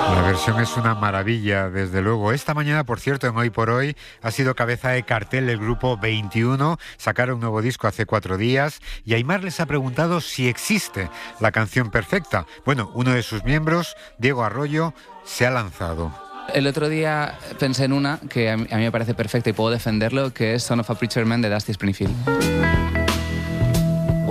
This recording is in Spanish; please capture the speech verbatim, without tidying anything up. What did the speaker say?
La versión es una maravilla, desde luego. Esta mañana, por cierto, en Hoy por Hoy, ha sido cabeza de cartel del grupo veintiuno. Sacaron un nuevo disco hace cuatro días y Aimar les ha preguntado si existe la canción perfecta. Bueno, uno de sus miembros, Diego Arroyo, se ha lanzado. El otro día pensé en una que a mí, a mí me parece perfecta y puedo defenderlo, que es Son of a Preacher Man de Dusty Springfield.